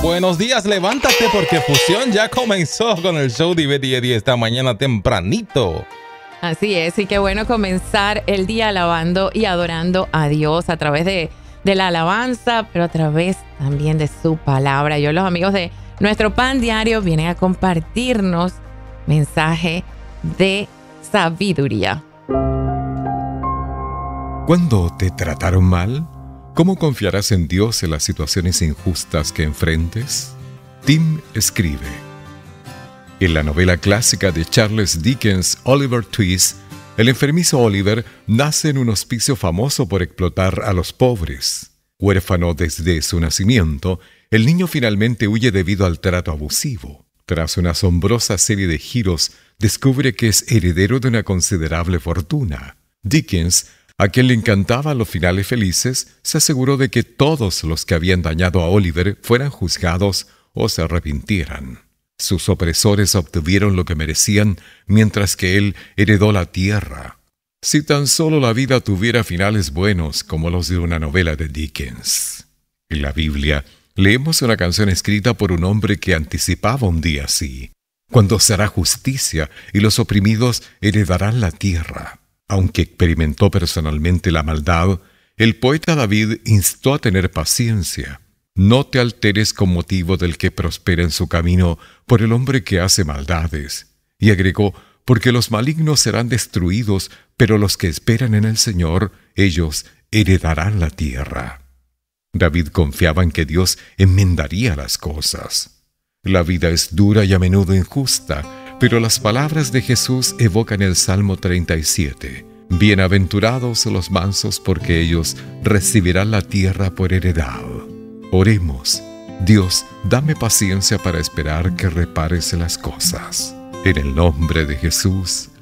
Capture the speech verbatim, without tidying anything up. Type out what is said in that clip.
Buenos días, levántate porque Fusión ya comenzó con el show de Betty y Eddie esta mañana tempranito. Así es, y qué bueno comenzar el día alabando y adorando a Dios a través de, de la alabanza, pero a través también de su palabra. Yo, los amigos de Nuestro Pan Diario, vienen a compartirnos mensaje de sabiduría. ¿Cuándo te trataron mal? ¿Cómo confiarás en Dios en las situaciones injustas que enfrentes? Tim escribe. En la novela clásica de Charles Dickens, Oliver Twist, el enfermizo Oliver nace en un hospicio famoso por explotar a los pobres. Huérfano desde su nacimiento, el niño finalmente huye debido al trato abusivo. Tras una asombrosa serie de giros, descubre que es heredero de una considerable fortuna. Dickens, a quien le encantaban los finales felices, se aseguró de que todos los que habían dañado a Oliver fueran juzgados o se arrepintieran. Sus opresores obtuvieron lo que merecían, mientras que él heredó la tierra. Si tan solo la vida tuviera finales buenos como los de una novela de Dickens. En la Biblia, leemos una canción escrita por un hombre que anticipaba un día así, cuando se hará justicia y los oprimidos heredarán la tierra. Aunque experimentó personalmente la maldad, el poeta David instó a tener paciencia. No te alteres con motivo del que prospera en su camino por el hombre que hace maldades. Y agregó, porque los malignos serán destruidos, pero los que esperan en el Señor, ellos heredarán la tierra. David confiaba en que Dios enmendaría las cosas. La vida es dura y a menudo injusta, pero las palabras de Jesús evocan el Salmo treinta y siete. Bienaventurados los mansos, porque ellos recibirán la tierra por heredad. Oremos. Dios, dame paciencia para esperar que repares las cosas. En el nombre de Jesús.